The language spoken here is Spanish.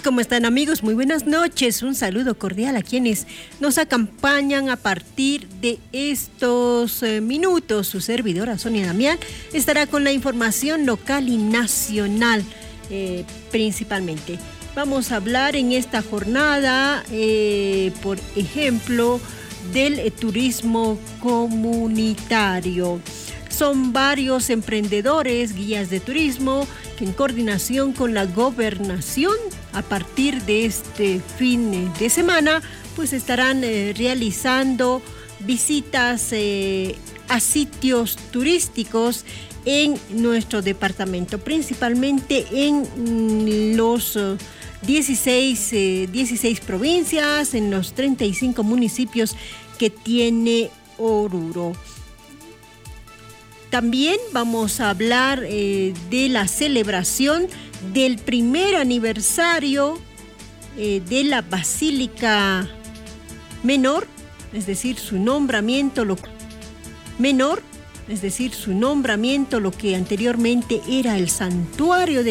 ¿Cómo están, amigos? Muy buenas noches. Un saludo cordial a quienes nos acompañan a partir de estos minutos. Su servidora Sonia Damián estará con la información local y nacional principalmente. Vamos a hablar en esta jornada, por ejemplo, del turismo comunitario. Son varios emprendedores, guías de turismo, que en coordinación con la gobernación, a partir de este fin de semana, pues estarán realizando visitas a sitios turísticos en nuestro departamento, principalmente en los 16 provincias, en los 35 municipios que tiene Oruro. También vamos a hablar de la celebración del primer aniversario de la Basílica Menor, es decir, su nombramiento lo que anteriormente era el Santuario de